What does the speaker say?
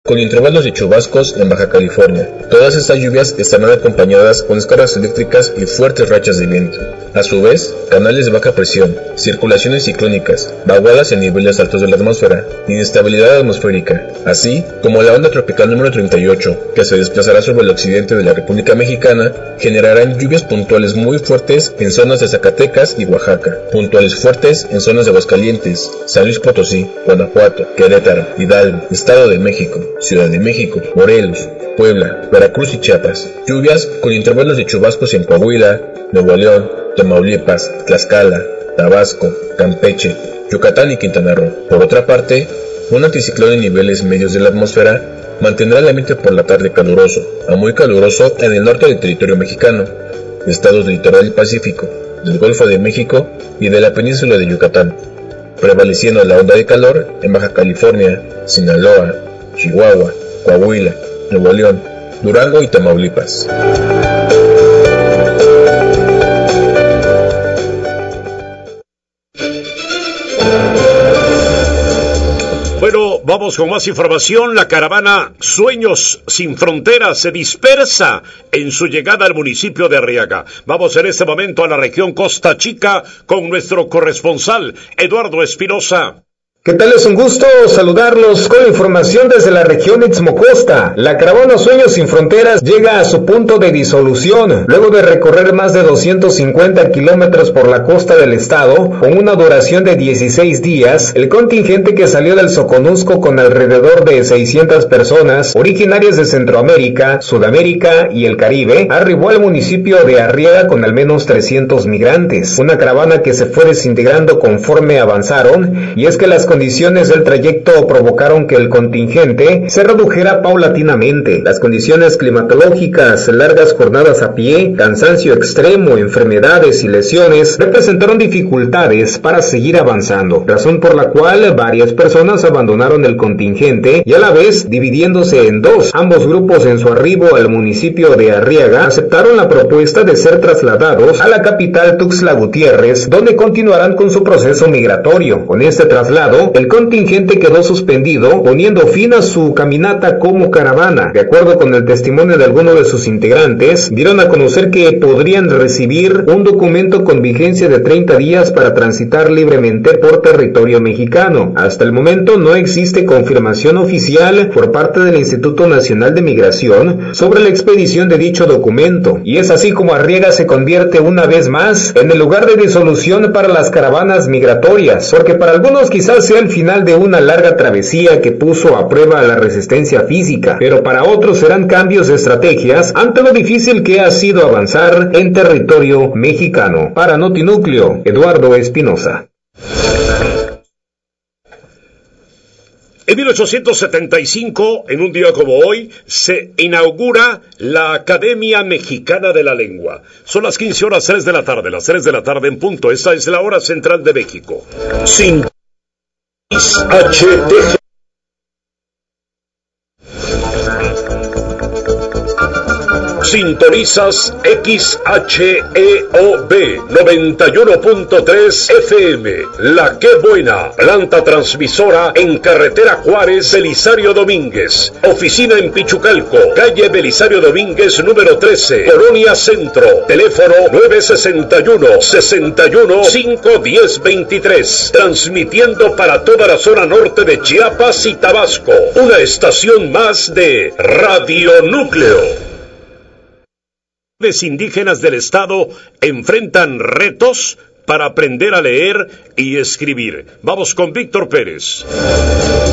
con intervalos de chubascos en Baja California. Todas estas lluvias estarán acompañadas con descargas eléctricas y fuertes rachas de viento. A su vez, canales de baja presión, circulaciones ciclónicas, vaguadas en niveles altos de la atmósfera, inestabilidad atmosférica, así como la onda tropical número 38, que se desplazará sobre el occidente de la República Mexicana, generarán lluvias puntuales muy fuertes en zonas de Zacatecas y Oaxaca, puntuales fuertes en zonas de Aguascalientes, San Luis Potosí, Guanajuato, Querétaro, Hidalgo, Estado de México, Ciudad de México, Morelos, Puebla, Veracruz y Chiapas. Lluvias con intervalos de chubascos en Coahuila, Nuevo León, Tamaulipas, Tlaxcala, Tabasco, Campeche, Yucatán y Quintana Roo. Por otra parte, un anticiclón en niveles medios de la atmósfera mantendrá el ambiente por la tarde caluroso a muy caluroso en el norte del territorio mexicano, estados del litoral del Pacífico, del Golfo de México y de la península de Yucatán, prevaleciendo la onda de calor en Baja California, Sinaloa, Chihuahua, Coahuila, Nuevo León, Durango y Tamaulipas. Bueno, vamos con más información. La caravana Sueños Sin Fronteras se dispersa en su llegada al municipio de Arriaga. Vamos en este momento a la región Costa Chica con nuestro corresponsal, Eduardo Espinosa. ¿Qué tal? Es un gusto saludarlos con la información desde la región Istmo Costa. La caravana Sueños Sin Fronteras llega a su punto de disolución, luego de recorrer más de 250 kilómetros por la costa del estado, con una duración de 16 días. El contingente que salió del Soconusco con alrededor de 600 personas, originarias de Centroamérica, Sudamérica y el Caribe, arribó al municipio de Arriaga con al menos 300 migrantes. Una caravana que se fue desintegrando conforme avanzaron, y es que las condiciones del trayecto provocaron que el contingente se redujera paulatinamente. Las condiciones climatológicas, largas jornadas a pie, cansancio extremo, enfermedades y lesiones representaron dificultades para seguir avanzando, razón por la cual varias personas abandonaron el contingente y a la vez dividiéndose en dos. Ambos grupos en su arribo al municipio de Arriaga aceptaron la propuesta de ser trasladados a la capital Tuxtla Gutiérrez, donde continuarán con su proceso migratorio. Con este traslado, el contingente quedó suspendido, poniendo fin a su caminata como caravana. De acuerdo con el testimonio de algunos de sus integrantes, dieron a conocer que podrían recibir un documento con vigencia de 30 días para transitar libremente por territorio mexicano. Hasta el momento no existe confirmación oficial por parte del Instituto Nacional de Migración sobre la expedición de dicho documento, y es así como Arriaga se convierte una vez más en el lugar de disolución para las caravanas migratorias, porque para algunos quizás sea el final de una larga travesía que puso a prueba la resistencia física, pero para otros serán cambios de estrategias ante lo difícil que ha sido avanzar en territorio mexicano. Para Notinúcleo, Eduardo Espinosa. En 1875, en un día como hoy, se inaugura la Academia Mexicana de la Lengua. Son las 15:03 de la tarde, las 3 de la tarde en punto. Esta es la hora central de México. XHTG. Sintonizas XHEOB 91.3 FM. La Qué Buena, planta transmisora en carretera Juárez, Belisario Domínguez. Oficina en Pichucalco, calle Belisario Domínguez número 13, Colonia Centro. Teléfono 961-61-510-23. Transmitiendo para toda la zona norte de Chiapas y Tabasco. Una estación más de Radio Núcleo. Indígenas del estado enfrentan retos para aprender a leer y escribir. Vamos con Víctor Pérez.